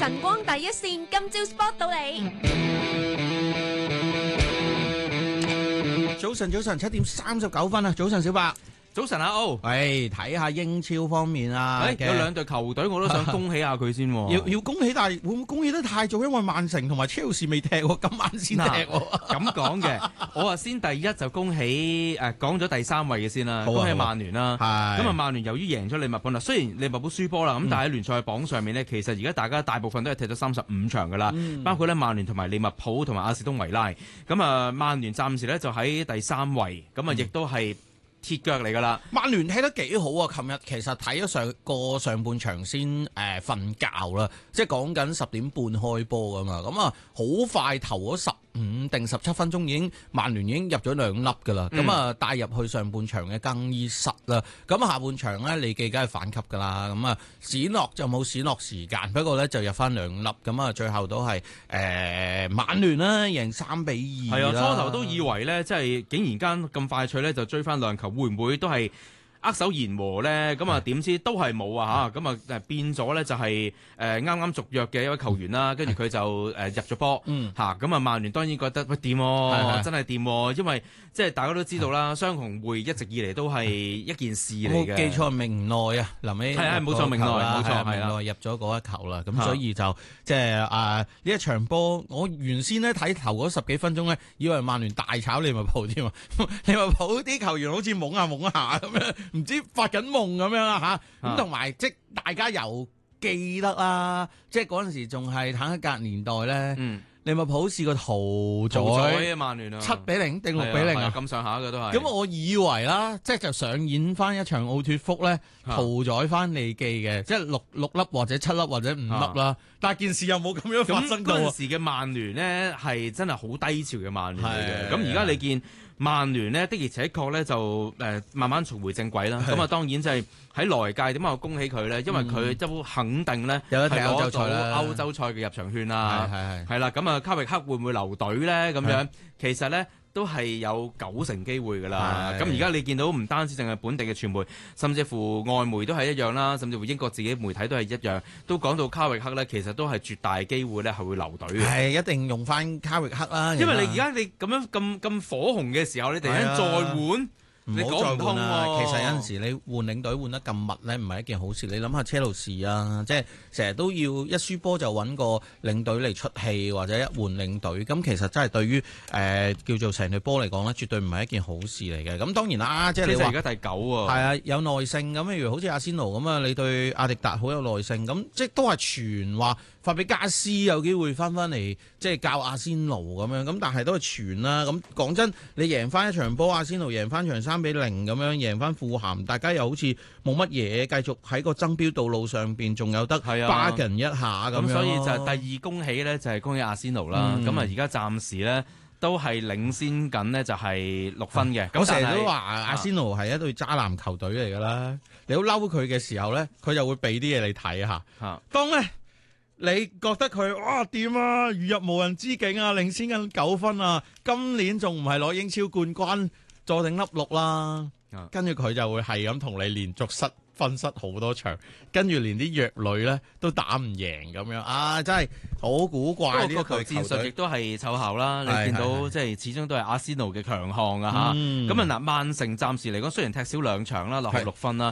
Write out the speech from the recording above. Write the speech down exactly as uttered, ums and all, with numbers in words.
晨光第一線，今朝 spot 到你。 早晨，早晨，七點三十九分啊！早晨，小白。 早晨阿歐， 誒睇下英超方面啊， 誒有兩隊球隊我都想恭喜下佢先喎。 要要恭喜，但係會唔會恭喜得太早？因為曼城同埋車路士未踢喎，今晚先踢喎。 咁講嘅，我話先第一就恭喜誒講咗第三位嘅先啦， 好啊恭喜曼聯啦。 係咁啊，曼聯由於贏咗利物浦啦，雖然利物浦輸波啦，咁但係喺聯賽榜上面呢，其實而家大家大部分都係踢咗三十五場噶啦， 嗯包括咧曼聯同埋利物浦同埋阿士東維拉。咁啊，曼聯暫時咧就喺第三位，咁啊亦都係鐵腳嚟噶啦。 曼聯踢得幾好啊！琴日其實睇咗上個上半場先誒瞓覺啦，即係講緊十點半開波噶嘛，咁啊好快頭嗰十五定十七分鐘已經曼聯已經入咗兩粒噶啦，咁啊帶入去上半場嘅更衣室啦，咁下半場咧利記梗係反擊噶啦，咁啊史諾就冇史諾時間，不過咧就入翻兩粒，咁啊最後都係誒、呃、曼聯啦贏三比二啦。 係啊，初頭都以為咧，即係竟然間咁快脆咧就追翻兩球，會唔會都係握手言和咧？咁啊點知都係冇啊嚇，咁啊誒變咗咧就係誒啱啱續約嘅一位球員啦，跟住佢就誒入咗波嚇，咁啊曼聯當然覺得喂掂喎，真係掂喎，因為即係大家都知道啦，雙紅會一直以嚟都係一件事嚟嘅。 冇記錯，明內啊，臨尾係係冇錯，明內冇錯，係明內入咗嗰一球啦，咁所以就即係啊呢一場波，我原先咧睇頭嗰十幾分鐘咧，以為曼聯大炒利物浦添啊，利物浦啲球員好似懵下懵下咁樣。唔知發緊夢咁樣啊嚇，咁同埋即大家又記得啦，即係嗰陣時仲係坦克格年代咧，嗯、利物浦試過屠宰曼聯啊， 七比零定六比零啊， 咁上下嘅都係。 咁我以為啦，即係就上演翻一場奧脱福咧，屠宰翻利記嘅，即係六六粒或者七粒或者五粒啦。啊、但係件事又冇咁樣發生過。 嗰陣時嘅曼聯呢，係真係好低潮嘅曼聯嚟嘅。咁而家你見曼聯呢，的而且確咧就誒慢慢重回正軌啦。咁啊當然就係喺來屆點解我恭喜佢咧？因為佢都肯定咧係攞到歐洲賽嘅入場券啦。係係係啦。咁啊卡域克會唔會留隊咧？咁樣其實咧都係有九成機會㗎啦。咁而家你見到唔單止淨係本地嘅傳媒，甚至乎外媒都係一樣啦，甚至乎英國自己媒體都係一樣，都講到卡域克咧，其實都係絕大機會咧係會留隊嘅。 係一定用翻卡域克啦。 因為你而家你咁樣咁咁火紅嘅時候，你突然間再換。 唔好再換啦！其實有陣時你換領隊換得咁密咧，唔係一件好事。你諗下車路士啊，即係成日都要一輸波就揾個領隊嚟出氣，或者一換領隊，咁其實真係對於誒、呃、叫做成隊波嚟講咧，絕對唔係一件好事嚟嘅。咁當然啦，即係你話而家第九喎， 係啊，有耐性咁，譬如好似阿仙奴咁啊，你對阿迪達好有耐性，咁即係都係傳話法比加斯有機會翻翻嚟，即係教阿仙奴咁樣，咁但係都係傳啦。咁講真，你贏翻一場波，阿仙奴贏翻場三比零咁樣贏翻富咸，大家又好似冇乜嘢，繼續喺個爭標道路上邊仲有得 bargain 一下咁樣。 咁所以就第二恭喜咧，就係恭喜阿仙奴啦。咁啊、嗯，而家暫時咧都係領先緊呢，就係六分嘅。 我成日都話阿仙奴係一隊渣男球隊嚟噶啦，你好嬲佢嘅時候咧，佢就會俾啲嘢你睇下。啊、當咧你覺得佢哇掂啊，如入無人之境啊，領先緊九分啊，今年仲唔係攞英超冠軍？坐定粒六啦，跟住佢就會係咁同你連續失分失好多場，跟住連啲弱旅咧都打唔贏咁樣，啊真係好古怪。呢個戰術亦都係湊效啦，你見到即係始終都係阿仙奴嘅強項啊嚇。咁啊嗱，曼城暫時嚟講雖然踢少兩場啦，落後六分啦，